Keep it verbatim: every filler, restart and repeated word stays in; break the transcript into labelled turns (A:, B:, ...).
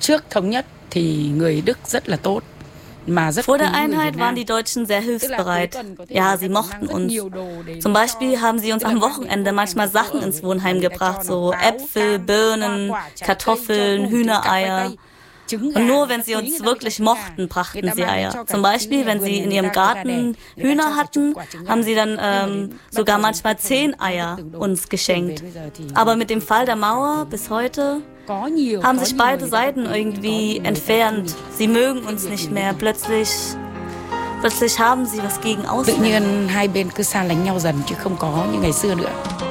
A: trước thống nhất thì người Đức rất là tốt.
B: Vor der Einheit waren die Deutschen sehr hilfsbereit. Ja, sie mochten uns. Zum Beispiel haben sie uns am Wochenende manchmal Sachen ins Wohnheim gebracht, so Äpfel, Birnen, Kartoffeln, Hühnereier. Und nur wenn sie uns wirklich mochten, brachten sie Eier. Zum Beispiel, wenn sie in ihrem Garten Hühner hatten, haben sie dann ähm, sogar manchmal zehn Eier uns geschenkt. Aber mit dem Fall der Mauer bis heute haben sich beide Seiten irgendwie entfernt. Sie mögen uns nicht mehr. Plötzlich, plötzlich haben sie was gegen Ausländer.
A: Tự nhiên hai bên cứ xa lánh nhau dần chứ không có như ngày xưa nữa.